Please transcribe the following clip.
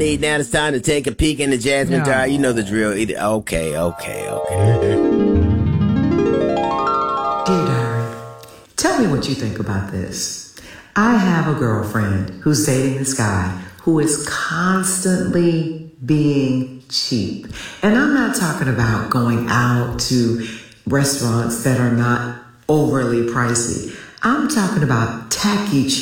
Now it's time to take a peek in the Jasmine jar. You know the drill. Okay. Dear diary, tell me what you think about this. I have a girlfriend who's dating this guy who is constantly being cheap. And I'm not talking about going out to restaurants that are not overly pricey. I'm talking about tacky cheap.